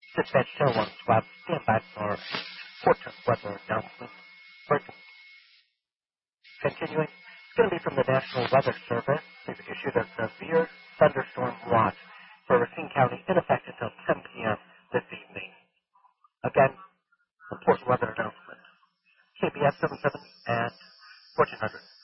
Dispatch Channel 1 Squad, stand by for important weather announcement. Continuing, it's going to be from the National Weather Service. They've issued a severe thunderstorm watch for Racine County in effect until 10 p.m. this evening. Again, important weather announcement. KBS 77 at 1400.